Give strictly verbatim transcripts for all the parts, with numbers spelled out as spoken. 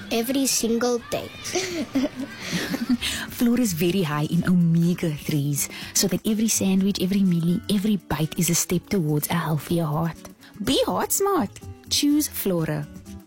every single day. Flora is very high in omega threes, so that every sandwich, every mealie, every bite is a step towards a healthier heart. Be heart smart. Choose Flora.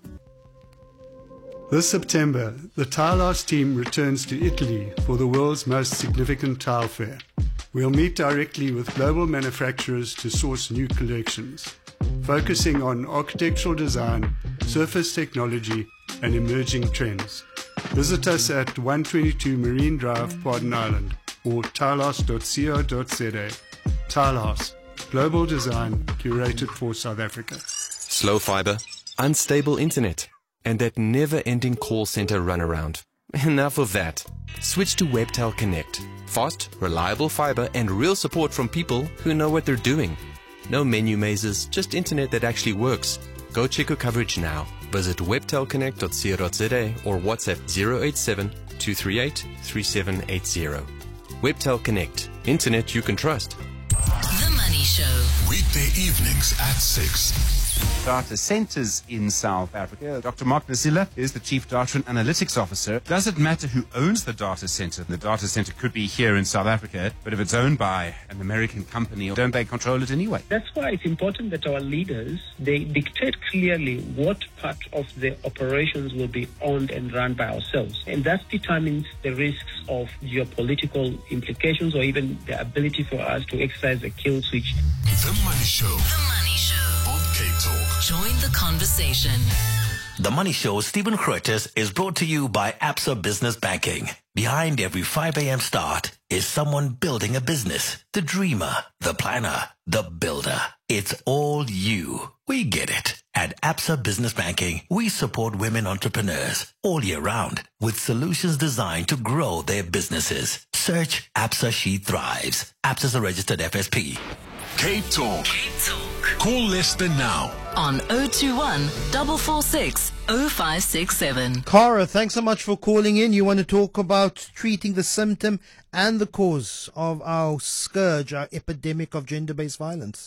This September, the Tile House team returns to Italy for the world's most significant tile fair. We'll meet directly with global manufacturers to source new collections, focusing on architectural design, surface technology, and emerging trends. Visit us at one twenty-two Marine Drive, Pardon Island, or tilehouse dot co dot za. Tilehouse, global design curated for South Africa. Slow fiber, unstable internet, and that never-ending call center runaround. Enough of that. Switch to Webtel Connect. Fast, reliable fiber and real support from people who know what they're doing. No menu mazes, just internet that actually works. Go check your coverage now. Visit webtel connect dot co dot za or WhatsApp zero eight seven, two three eight, three seven eight zero. Webtel Connect. Internet you can trust. The Money Show. Weekday evenings at six. Data centers in South Africa. Doctor Mark Nasila is the Chief Data and Analytics Officer. Does it matter who owns the data center? The data center could be here in South Africa, but if it's owned by an American company, don't they control it anyway? That's why it's important that our leaders, they dictate clearly what part of the operations will be owned and run by ourselves. And that determines the risks of geopolitical implications or even the ability for us to exercise a kill switch. The Money Show. The Money Show. On K-Talk. Join the conversation. The Money Show, Stephen Curtis, is brought to you by Absa Business Banking. Behind every five a.m. start is someone building a business. The dreamer, the planner, the builder. It's all you. We get it. At Absa Business Banking, we support women entrepreneurs all year round with solutions designed to grow their businesses. Search Absa She Thrives. Absa is a registered F S P. K-Talk. K-Talk. Call Lester now. On zero two one, four four six, zero five six seven. Cara, thanks so much for calling in. You want to talk about treating the symptom and the cause of our scourge, our epidemic of gender-based violence.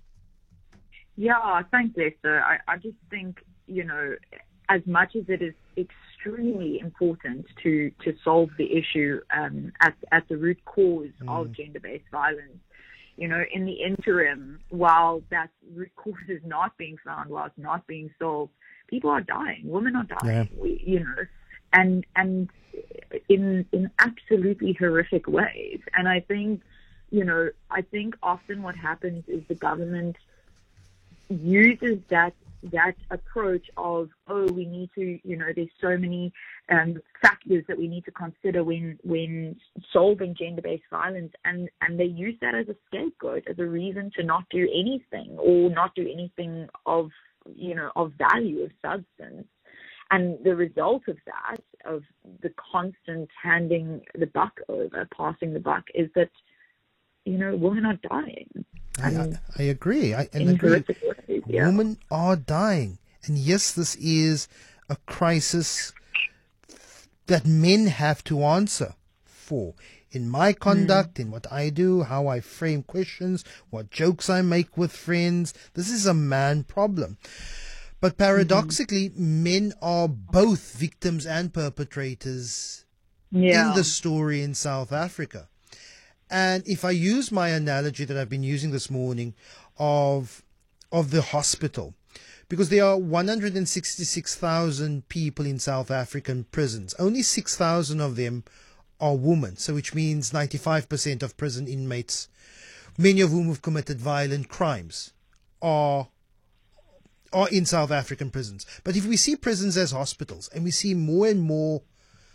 Yeah, thanks, Lester. I, I just think, you know, as much as it is extremely important to, to solve the issue um, at, at the root cause mm. of gender-based violence, you know, in the interim, while that root cause is not being found, while it's not being solved, people are dying. Women are dying. Yeah. We, you know, and and in in absolutely horrific ways. And I think, you know, I think often what happens is the government uses that that approach of, oh, we need to, you know, there's so many um, factors that we need to consider when when solving gender-based violence, and, and they use that as a scapegoat, as a reason to not do anything or not do anything of, you know, of value, of substance. And the result of that, of the constant handing the buck over, passing the buck, is that, you know, women are dying. I, I, I agree. I and agree. Ways, yeah. Women are dying. And yes, this is a crisis that men have to answer for. In my conduct, mm. in what I do, how I frame questions, what jokes I make with friends, this is a man problem. But paradoxically, mm-hmm. men are both victims and perpetrators yeah. in the story in South Africa. And if I use my analogy that I've been using this morning of of the hospital, because there are one hundred sixty-six thousand people in South African prisons, only six thousand of them are women, so which means ninety-five percent of prison inmates, many of whom have committed violent crimes, are are in South African prisons. But if we see prisons as hospitals, and we see more and more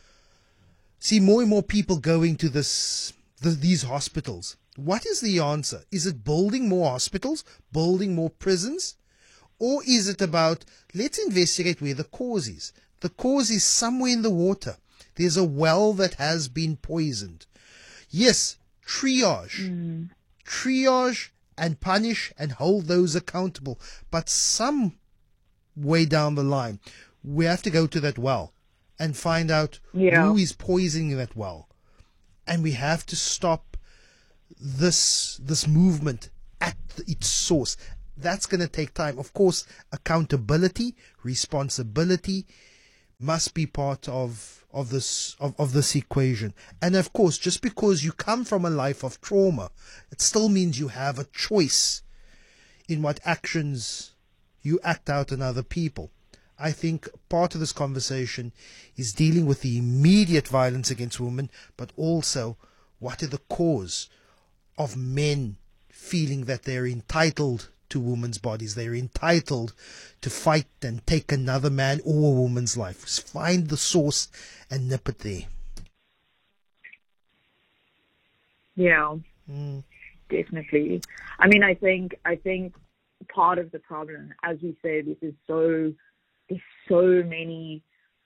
see more and more people going to this The, these hospitals. What is the answer? Is it building more hospitals, building more prisons? Or is it about, let's investigate where the cause is? The cause is somewhere in the water. There's a well that has been poisoned. Yes, triage. Mm. Triage and punish and hold those accountable. But some way down the line, we have to go to that well and find out yeah. who is poisoning that well. And we have to stop this this movement at its source. That's going to take time. Of course, accountability, responsibility, must be part of of this of, of this equation. And of course, just because you come from a life of trauma, it still means you have a choice in what actions you act out on other people. I think part of this conversation is dealing with the immediate violence against women, but also what are the cause of men feeling that they're entitled to women's bodies. They're entitled to fight and take another man or a woman's life. Just find the source and nip it there. Yeah, mm. definitely. I mean, I think I think part of the problem, as we say, this is so there's so many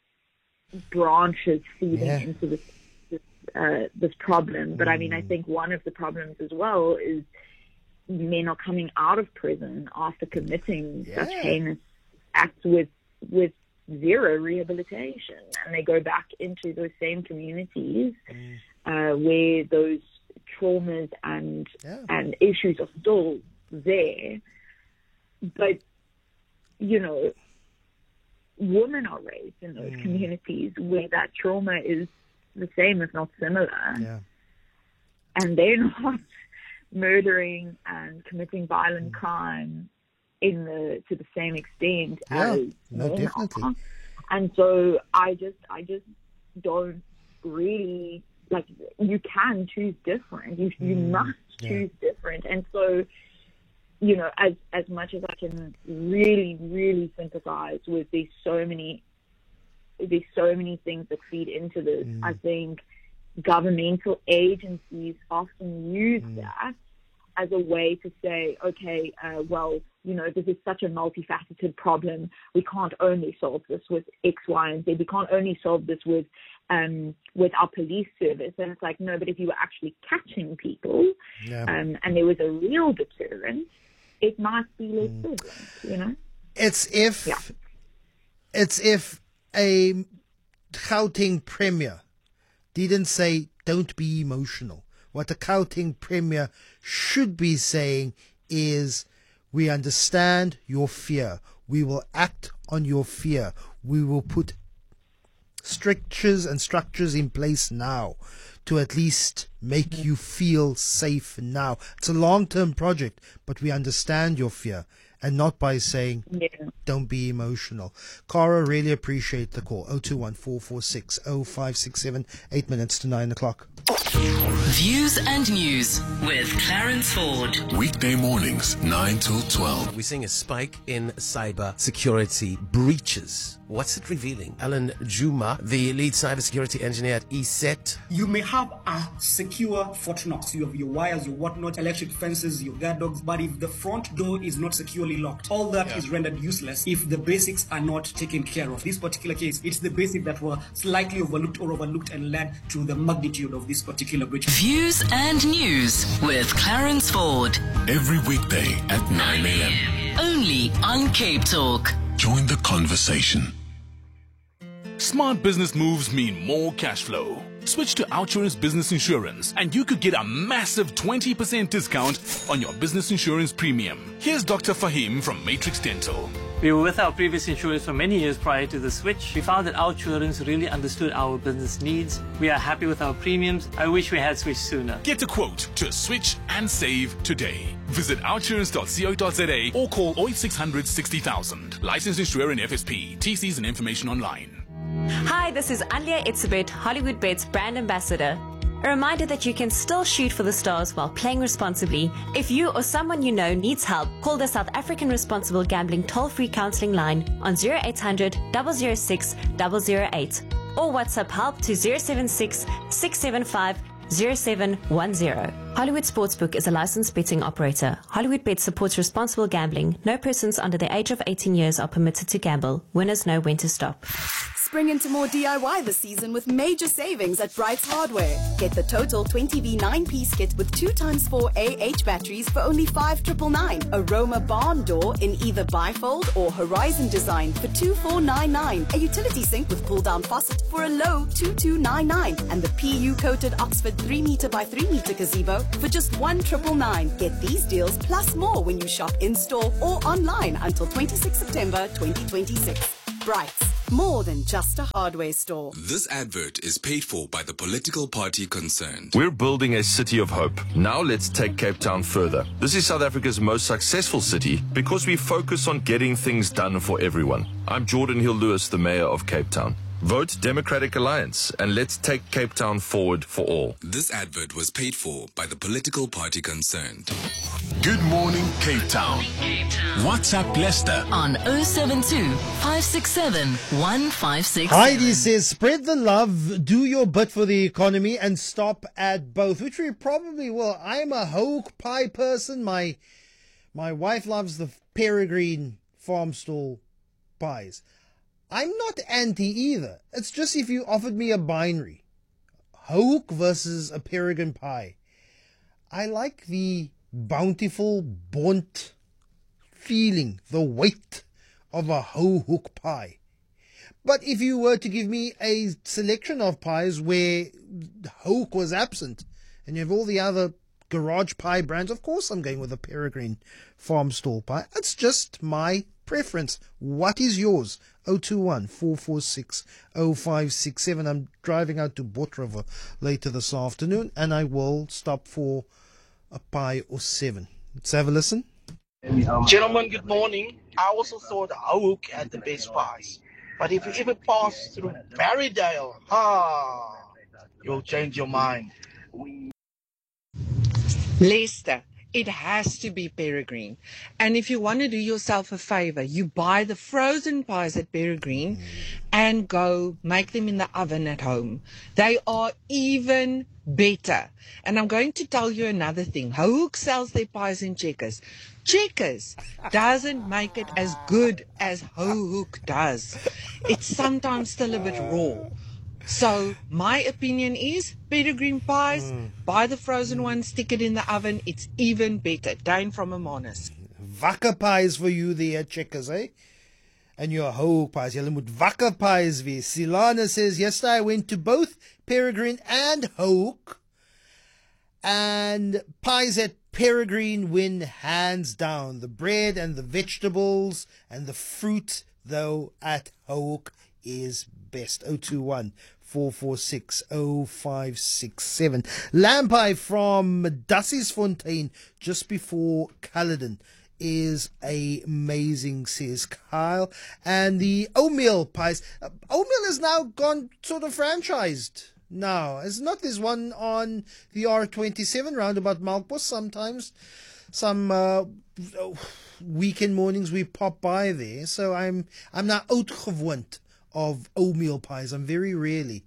branches feeding yeah. into this this, uh, this problem. But mm. I mean, I think one of the problems as well is men are coming out of prison after committing yeah. such heinous acts with with zero rehabilitation, and they go back into those same communities mm. uh, where those traumas and yeah. and issues are still there. But you know, women are raised in those mm. communities where that trauma is the same, if not similar, yeah. and they're not murdering and committing violent mm. crime in the to the same extent yeah, as no, men definitely. are. And so I just I just don't really like. You can choose different. You you mm. must yeah. choose different. And so, you know, as as much as I can really really sympathize with these so many there's so many things that feed into this. Mm. I think governmental agencies often use mm. that as a way to say, okay, uh, well, you know, this is such a multifaceted problem. We can't only solve this with X, Y, and Z. We can't only solve this with um, with our police service. And it's like, no, but if you were actually catching people yeah. um, and there was a real deterrent, it might be less mm. prevalent, you know? It's if, yeah. it's if a Gauteng premier didn't say, don't be emotional. What the Gauteng premier should be saying is, we understand your fear. We will act on your fear. We will put strictures and structures in place now to at least make you feel safe now. It's a long-term project, but we understand your fear. And not by saying, yeah. don't be emotional. Cara, really appreciate the call. oh two one, four four six, oh five six seven, eight minutes to nine o'clock. Views and News with Clarence Ford. Weekday mornings, nine till twelve. We're seeing a spike in cyber security breaches. What's it revealing? Alan Juma, the lead cybersecurity engineer at E S E T. You may have a secure Fortnox. You have your wires, your whatnot, electric fences, your guard dogs. But if the front door is not securely locked, all that yeah. is rendered useless if the basics are not taken care of. This particular case, it's the basics that were slightly overlooked or overlooked and led to the magnitude of this particular breach. Views and News with Clarence Ford. Every weekday at nine a.m. Only on Cape Talk. Join the conversation. Smart business moves mean more cash flow. Switch to OUTsurance Business Insurance and you could get a massive twenty percent discount on your business insurance premium. Here's Doctor Fahim from Matrix Dental. We were with our previous insurers for many years prior to the switch. We found that OUTsurance really understood our business needs. We are happy with our premiums. I wish we had switched sooner. Get a quote to switch and save today. Visit outsurance dot co dot za or call oh eight six hundred sixty thousand. Licensed insurer in F S P. T Cs and information online. Hi, this is Alia Itzebet, Hollywood Bets brand ambassador. A reminder that you can still shoot for the stars while playing responsibly. If you or someone you know needs help, call the South African Responsible Gambling toll-free counseling line on zero eight hundred, zero zero six, zero zero eight or WhatsApp help to zero seven six, six seven five, zero seven one zero. Hollywood Sportsbook is a licensed betting operator. Hollywood Bet supports responsible gambling. No persons under the age of eighteen years are permitted to gamble. Winners know when to stop. Spring into more D I Y this season with major savings at Brights Hardware. Get the total twenty V nine-piece kit with two times four A H batteries for only five thousand nine hundred ninety-nine. Aroma barn door in either bifold or horizon design for two thousand four hundred ninety-nine. A utility sink with pull-down faucet for a low two thousand two hundred ninety-nine. And the P U-coated Oxford three meter by three meter gazebo for just one thousand nine hundred ninety-nine. Get these deals plus more when you shop in-store or online until twenty-sixth of September twenty twenty-six. Brights. more than just a hardware store. This advert is paid for by the political party concerned. We're building a city of hope. Now let's take Cape Town further. This is South Africa's most successful city because we focus on getting things done for everyone. I'm Jordan Hill-Lewis, the mayor of Cape Town. Vote Democratic Alliance and let's take Cape Town forward for all. This advert was paid for by the political party concerned. Good morning, Cape Town. WhatsApp Leicester on oh seven two, five six seven, one five six seven. Heidi says, spread the love, do your bit for the economy and stop at both, which we probably will. I'm a Hoke pie person. My, my wife loves the Peregrine farm stall pies. I'm not anti either. It's just if you offered me a binary, Hoke versus a Peregrine pie. I like the bountiful, burnt feeling, the weight of a Hoke pie. But if you were to give me a selection of pies where Hoke was absent, and you have all the other garage pie brands, of course I'm going with a Peregrine farm stall pie. It's just my preference. What is yours? oh two one, four four six, oh five six seven. I'm driving out to Botriver later this afternoon, and I will stop for a pie or seven. Let's have a listen. Gentlemen, good morning. I also thought Hoke had the best pies. But if you ever pass through Barrydale, ah, you'll change your mind. Leicester, it has to be Peregrine. And if you want to do yourself a favor, you buy the frozen pies at Peregrine and go make them in the oven at home. They are even better. And I'm going to tell you another thing. Hoke sells their pies in Checkers. Checkers doesn't make it as good as Hoke does. It's sometimes still a bit raw. So my opinion is Peregrine pies, mm. buy the frozen one, stick it in the oven. It's even better. Dane from Amanus. Wakker pies for you there, Checkers, eh? And your Hoke pies. Julle moet wakker pies wees. Silana says, yesterday I went to both Peregrine and Hoke. And pies at Peregrine win hands down. The bread and the vegetables and the fruit, though, at Hoke is best. oh two one, four four six, oh five six seven. Lamb pie from Dussiesfontein just before Culloden is amazing, says Kyle. And the oatmeal pies. Uh, oatmeal is now gone sort of franchised. No, it's not this one on the R twenty-seven roundabout Melkbos. Sometimes, some uh, weekend mornings we pop by there. So I'm I'm now uitgewoond of oatmeal pies. I'm very rarely,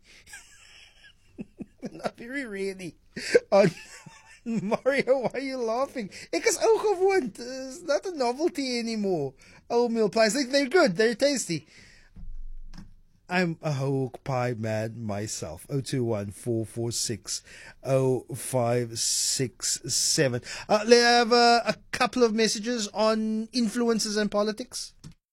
not very rarely on Mario. Why are you laughing? Ek is uitgewoond. It's not a novelty anymore. Oatmeal pies, they're good. They're tasty. I'm a Hoke pie man myself. oh two one, four four six, oh five six seven. Uh, let's have uh, a couple of messages on influences and politics.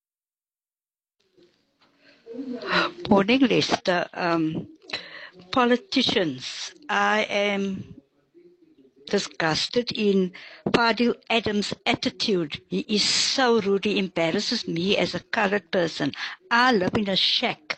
Morning, Lester. Um, politicians. I am disgusted in Fadil Adams' attitude. He is so rude. He embarrasses me as a colored person. I live in a shack.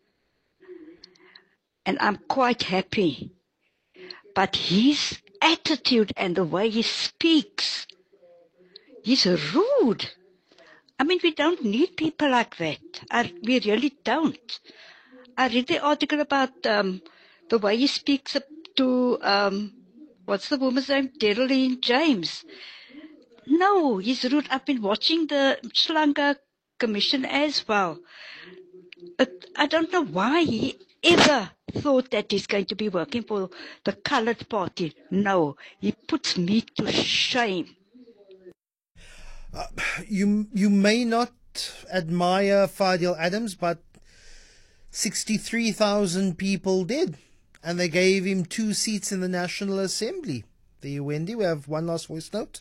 And I'm quite happy. But his attitude and the way he speaks, he's rude. I mean, we don't need people like that. I, we really don't. I read the article about um, the way he speaks to, um, what's the woman's name? Daryl James. No, he's rude. I've been watching the Sri Lanka Commission as well. But I don't know why he ever thought that he's going to be working for the Coloured Party. No, he puts me to shame. Uh, you you may not admire Fadil Adams, but sixty-three thousand people did, and they gave him two seats in the National Assembly. There you, Wendy. We have one last voice note.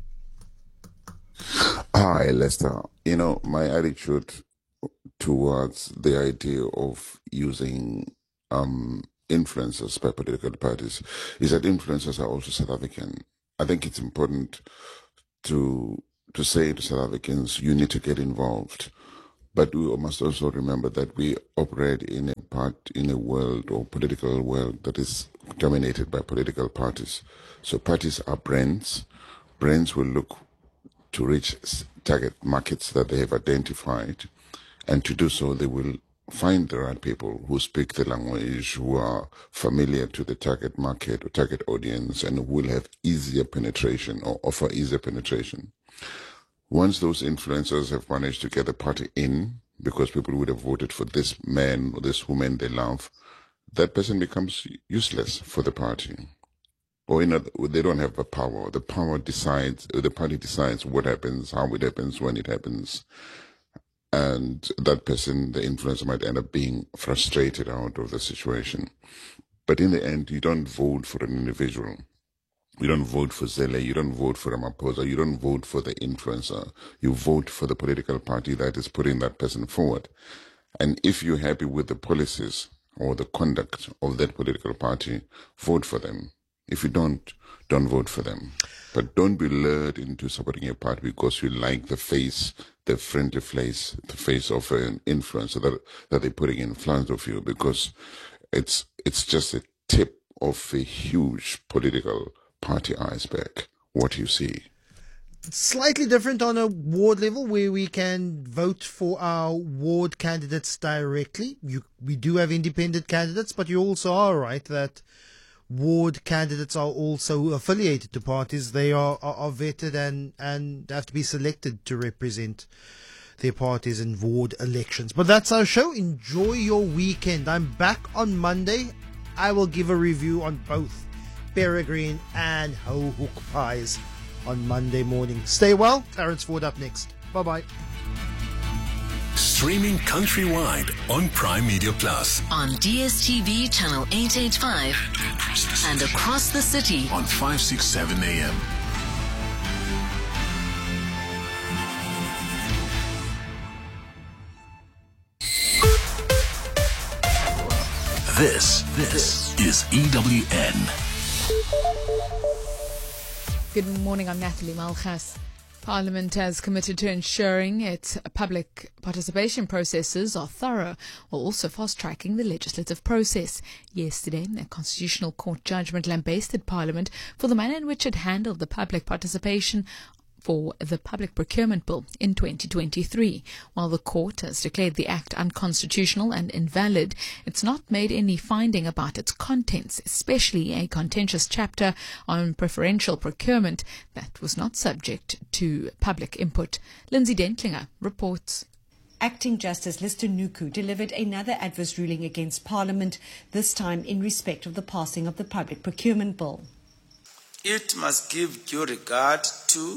Hi, Lester. You know, my attitude towards the idea of using um, influencers by political parties is that influencers are also South African. I think it's important to to say to South Africans, you need to get involved. But we must also remember that we operate in a part in a world or political world that is dominated by political parties. So parties are brands. Brands will look to reach target markets that they have identified, and to do so they will find the right people who speak the language, who are familiar to the target market or target audience, and who will have easier penetration or offer easier penetration. Once those influencers have managed to get the party in, because people would have voted for this man or this woman they love, that person becomes useless for the party. Or in other, they don't have the power. The power decides, the party decides what happens, how it happens, when it happens. And that person, the influencer, might end up being frustrated out of the situation. But in the end, you don't vote for an individual. You don't vote for Zele, you don't vote for Ramaphosa, you don't vote for the influencer. You vote for the political party that is putting that person forward. And if you're happy with the policies or the conduct of that political party, vote for them. If you don't, don't vote for them. But don't be lured into supporting a party because you like the face, the friendly face, the face of an influencer that, that they're putting in front of you, because it's it's just a tip of a huge political party iceberg, what you see. Slightly different on a ward level where we can vote for our ward candidates directly. You, we do have independent candidates, but you also are right that ward candidates are also affiliated to parties. They are, are, are vetted and, and have to be selected to represent their parties in ward elections. But that's our show. Enjoy your weekend. I'm back on Monday. I will give a review on both Peregrine and Ho Hook pies on Monday morning. Stay well. Clarence Ford up next. Bye-bye. Streaming countrywide on Prime Media Plus. On D S T V channel eight eighty-five and across the city on five sixty-seven A M. This, this is E W N. Good morning, I'm Natalie Malchas. Parliament has committed to ensuring its public participation processes are thorough, while also fast-tracking the legislative process. Yesterday, a Constitutional Court judgment lambasted Parliament for the manner in which it handled the public participation for the Public Procurement Bill in twenty twenty-three. While the court has declared the act unconstitutional and invalid, it's not made any finding about its contents, especially a contentious chapter on preferential procurement that was not subject to public input. Lindsay Dentlinger reports. Acting Justice Lister Nuku delivered another adverse ruling against Parliament, this time in respect of the passing of the Public Procurement Bill. It must give due regard to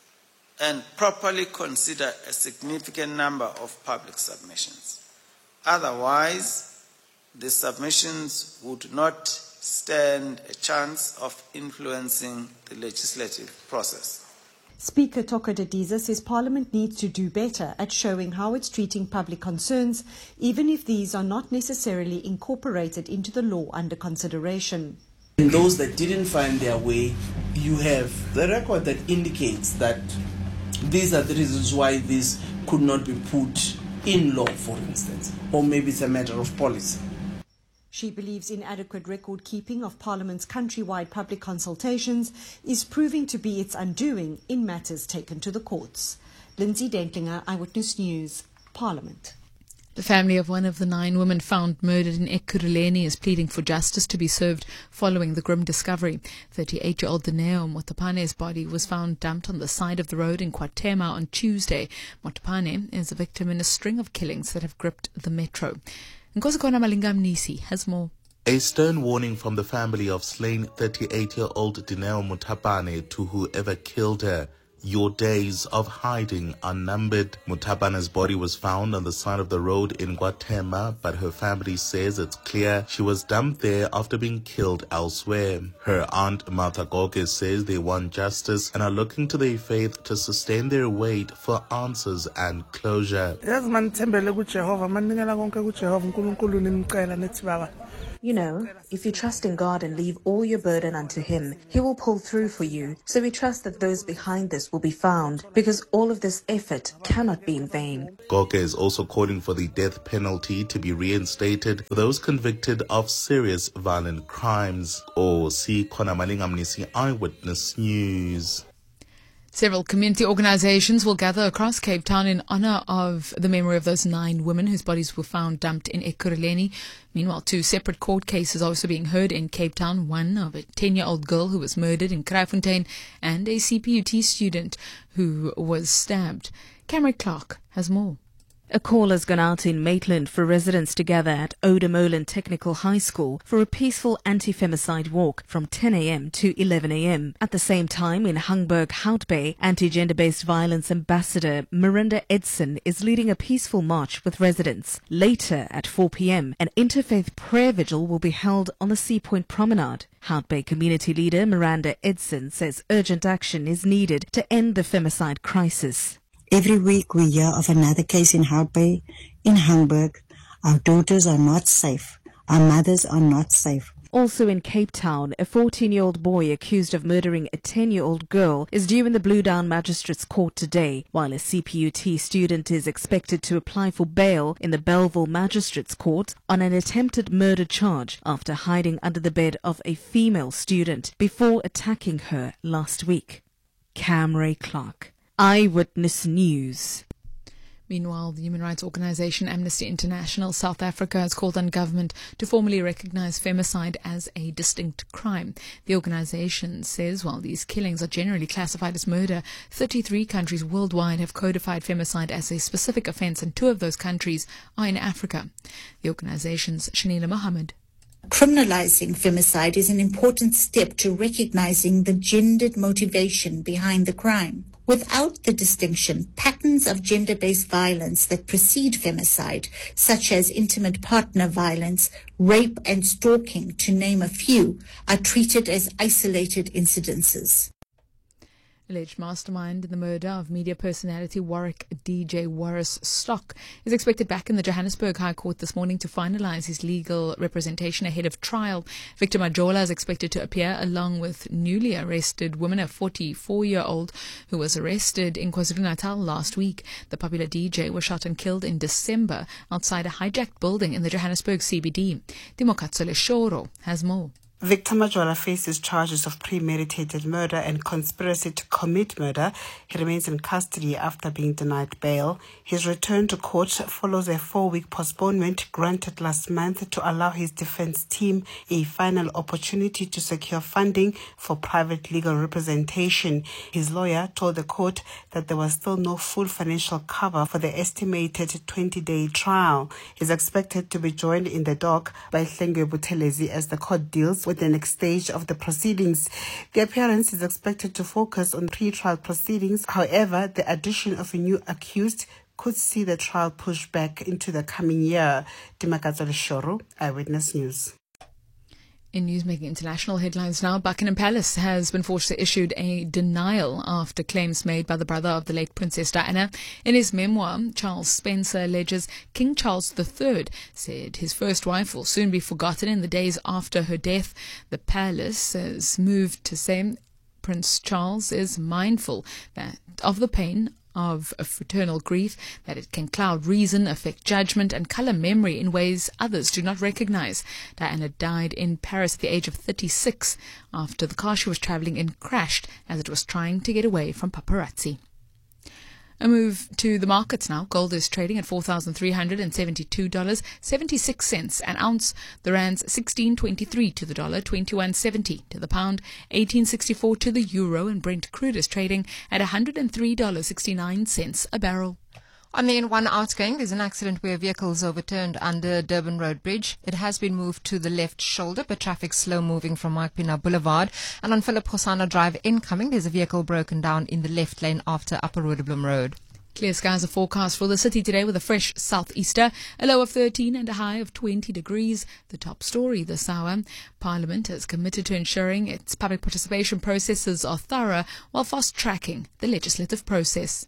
and properly consider a significant number of public submissions. Otherwise, the submissions would not stand a chance of influencing the legislative process. Speaker Toko Didiza says Parliament needs to do better at showing how it's treating public concerns, even if these are not necessarily incorporated into the law under consideration. In those that didn't find their way, you have the record that indicates that these are the reasons why this could not be put in law, for instance, or maybe it's a matter of policy. She believes inadequate record keeping of Parliament's countrywide public consultations is proving to be its undoing in matters taken to the courts. Lindsay Dentlinger, Eyewitness News, Parliament. The family of one of the nine women found murdered in Ekurhuleni is pleading for justice to be served following the grim discovery. thirty-eight-year-old Dineo Motapane's body was found dumped on the side of the road in KwaThema on Tuesday. Motapane is a victim in a string of killings that have gripped the metro. Nkosakona Malingam Nisi has more. A stern warning from the family of slain thirty-eight-year-old Dineo Motapane to whoever killed her. Your days of hiding are numbered. Mutapane's body was found on the side of the road in KwaThema, but her family says it's clear she was dumped there after being killed elsewhere. Her aunt Martha Goke says they want justice and are looking to their faith to sustain their wait for answers and closure. You know, if you trust in God and leave all your burden unto Him, He will pull through for you. So we trust that those behind this will be found, because all of this effort cannot be in vain. Goke is also calling for the death penalty to be reinstated for those convicted of serious violent crimes. Or see Kona Malingamnisi Eyewitness News. Several community organizations will gather across Cape Town in honor of the memory of those nine women whose bodies were found dumped in Ekurhuleni. Meanwhile, two separate court cases are also being heard in Cape Town. One of a ten-year-old girl who was murdered in Kraaifontein and a C P U T student who was stabbed. Cameron Clark has more. A call has gone out in Maitland for residents to gather at Oudtshoorn Technical High School for a peaceful anti-femicide walk from ten a.m. to eleven a.m. At the same time, in Hangberg, Hout Bay, anti-gender-based violence ambassador Miranda Edson is leading a peaceful march with residents. Later, at four p.m., an interfaith prayer vigil will be held on the Sea Point Promenade. Hout Bay community leader Miranda Edson says urgent action is needed to end the femicide crisis. Every week we hear of another case in Hout Bay, in Hangberg. Our daughters are not safe. Our mothers are not safe. Also in Cape Town, a fourteen-year-old boy accused of murdering a ten-year-old girl is due in the Blue Down Magistrates Court today, while a C P U T student is expected to apply for bail in the Belleville Magistrates Court on an attempted murder charge after hiding under the bed of a female student before attacking her last week. Cam Ray Clark, Eyewitness News. Meanwhile, the human rights organization Amnesty International South Africa has called on government to formally recognize femicide as a distinct crime. The organization says while these killings are generally classified as murder, thirty-three countries worldwide have codified femicide as a specific offense, and two of those countries are in Africa. The organization's Shanila Mohammed. Criminalizing femicide is an important step to recognizing the gendered motivation behind the crime. Without the distinction, patterns of gender-based violence that precede femicide, such as intimate partner violence, rape and stalking, to name a few, are treated as isolated incidences. Alleged mastermind in the murder of media personality Warwick D J Warris Stock is expected back in the Johannesburg High Court this morning to finalise his legal representation ahead of trial. Victor Majola is expected to appear along with newly arrested woman, a forty-four-year-old who was arrested in KwaZulu-Natal last week. The popular D J was shot and killed in December outside a hijacked building in the Johannesburg C B D. Timokatsole Shoro has more. Victor Majola faces charges of premeditated murder and conspiracy to commit murder. He remains in custody after being denied bail. His return to court follows a four-week postponement granted last month to allow his defense team a final opportunity to secure funding for private legal representation. His lawyer told the court that there was still no full financial cover for the estimated twenty-day trial. He's expected to be joined in the dock by Hlengwe Buthelezi as the court deals with the next stage of the proceedings. The appearance is expected to focus on pre-trial proceedings. However, the addition of a new accused could see the trial pushed back into the coming year. Timakatsole Shoro, Eyewitness News. In Newsmaking International headlines now, Buckingham Palace has been forced to issue a denial after claims made by the brother of the late Princess Diana. In his memoir, Charles Spencer alleges King Charles the Third said his first wife will soon be forgotten in the days after her death. The palace has moved to say Prince Charles is mindful that of the pain of a fraternal grief, that it can cloud reason, affect judgment, and colour memory in ways others do not recognise. Diana died in Paris at the age of thirty-six after the car she was travelling in crashed as it was trying to get away from paparazzi. A move to the markets now. Gold is trading at four thousand three hundred seventy-two dollars and seventy-six cents an ounce. The rand's sixteen twenty-three to the dollar, twenty-one seventy to the pound, eighteen sixty-four to the euro, and Brent crude is trading at one hundred three dollars and sixty-nine cents a barrel. On the N one outgoing, there's an accident where vehicles overturned under Durban Road Bridge. It has been moved to the left shoulder, but traffic slow moving from Mike Pina Boulevard. And on Philip Hosana Drive incoming, there's a vehicle broken down in the left lane after Upper Rodeblom Road. Clear skies are forecast for the city today with a fresh southeaster, a low of thirteen and a high of twenty degrees. The top story this hour: Parliament is committed to ensuring its public participation processes are thorough while fast-tracking the legislative process.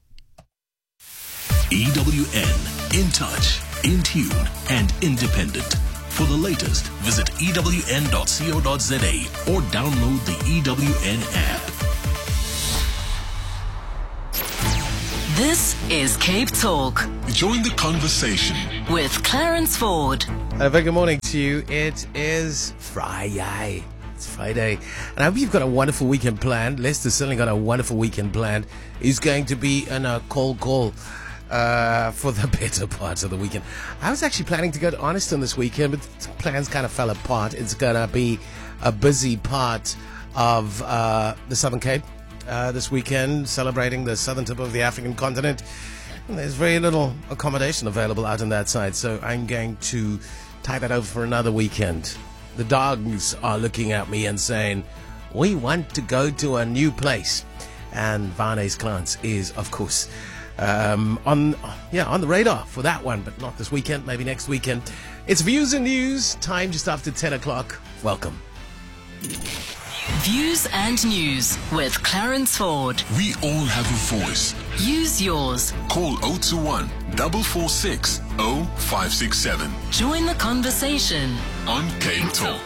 E W N, in touch, in tune, and independent. For the latest, visit E W N dot co dot za or download the E W N app. This is Cape Talk Join the conversation. with Clarence Ford. And a very good morning to you. It is Friday. It's Friday. And I hope you've got a wonderful weekend planned. Lester's certainly got a wonderful weekend planned. He's going to be in a cold call uh, for the better part of the weekend. I was actually planning to go to Arniston this weekend, but plans kind of fell apart. It's going to be a busy part of uh, the Southern Cape uh, this weekend, celebrating the southern tip of the African continent. And there's very little accommodation available out on that side, so I'm going to tie that over for another weekend. The dogs are looking at me and saying, we want to go to a new place. And Varney's Clans is, of course, um, on yeah on the radar for that one, but not this weekend, maybe next weekend. It's Views and News, time just after ten o'clock. Welcome. Views and News with Clarence Ford. We all have a voice. Use yours. Call zero two one, four four six, zero five six seven. Join the conversation on Cape Talk.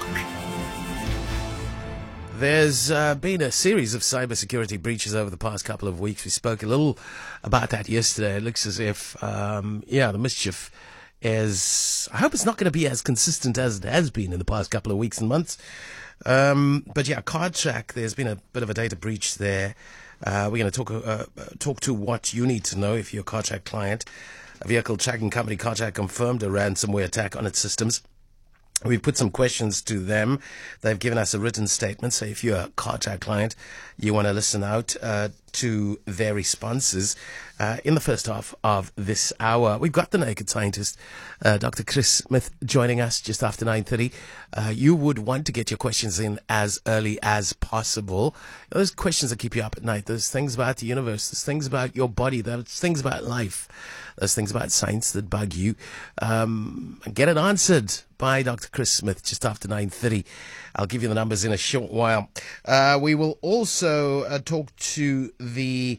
There's uh, been a series of cybersecurity breaches over the past couple of weeks. We spoke a little about that yesterday. It looks as if, um, yeah, the mischief is, I hope it's not going to be as consistent as it has been in the past couple of weeks and months. Um, but yeah, CardTrack, there's been a bit of a data breach there. Uh, we're going to talk uh, talk to what you need to know if you're a CardTrack client. A vehicle tracking company, CardTrack, confirmed a ransomware attack on its systems. We've put some questions to them. They've given us a written statement. So if you're a CardTrack client, you want to listen out uh, to their responses uh, in the first half of this hour. We've got the Naked Scientist, uh, Doctor Chris Smith, joining us just after nine thirty. Uh, you would want to get your questions in as early as possible. Those questions that keep you up at night. There's things about the universe. There's things about your body. There's things about life. There's things about science that bug you. Um, get it answered by Doctor Chris Smith just after nine thirty. I'll give you the numbers in a short while. Uh, we will also uh, talk to the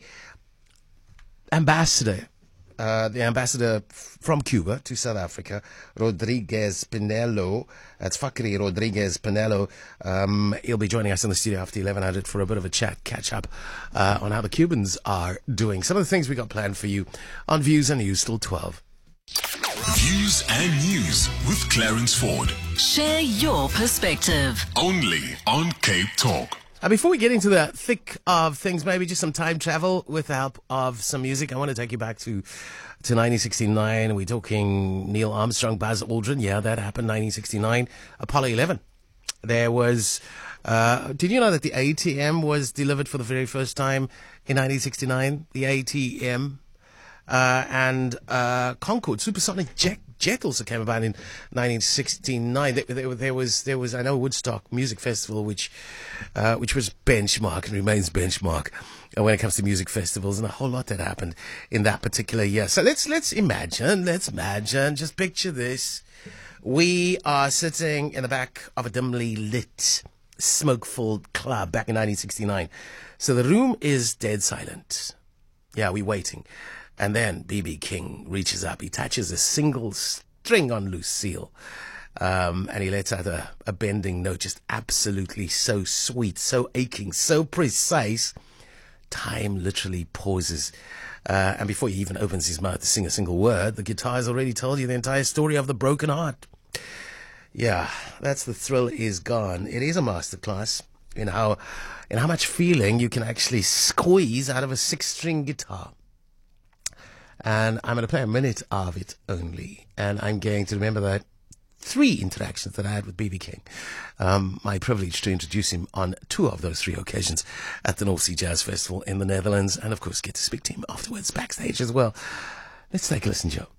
ambassador, uh, the ambassador from Cuba to South Africa, Rodriguez Pinello. That's Fakri Rodriguez Pinello. Um, he'll be joining us in the studio after eleven hundred for a bit of a chat, catch up uh, on how the Cubans are doing. Some of the things we got planned for you on Views and News till twelve. Views and News with Clarence Ford. Share your perspective. Only on Cape Talk. Uh, before we get into the thick of things, maybe just some time travel with the help of some music. I want to take you back to to nineteen sixty-nine. We're talking Neil Armstrong, Buzz Aldrin. Yeah, that happened, nineteen sixty-nine. Apollo eleven. There was... Uh, did you know that the A T M was delivered for the very first time in nineteen sixty-nine? The A T M. Uh, and uh, Concorde, supersonic jet, jet also came about in nineteen sixty-nine. There, there, there was, there was, I know, Woodstock Music Festival, which, uh, which was benchmark and remains benchmark uh, when it comes to music festivals, and a whole lot that happened in that particular year. So let's let's imagine, let's imagine, just picture this: we are sitting in the back of a dimly lit, smoke-filled club back in nineteen sixty-nine. So the room is dead silent. Yeah, we're waiting. And then B B King reaches up. He touches a single string on Lucille. Um, and he lets out a, a bending note, just absolutely so sweet, so aching, so precise. Time literally pauses. Uh, and before he even opens his mouth to sing a single word, the guitar's already told you the entire story of the broken heart. Yeah, that's the thrill is gone. It is a masterclass in how, in how much feeling you can actually squeeze out of a six-string guitar. And I'm going to play a minute of it only. And I'm going to remember that three interactions that I had with B B King. Um, my privilege to introduce him on two of those three occasions at the North Sea Jazz Festival in the Netherlands. And, of course, get to speak to him afterwards backstage as well. Let's take a listen, Joe.